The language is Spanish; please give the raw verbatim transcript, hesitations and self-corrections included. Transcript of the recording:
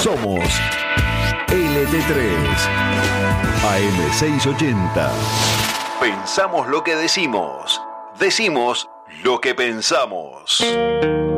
Somos L T tres A M seiscientos ochenta. Pensamos lo que decimos. Decimos lo que pensamos.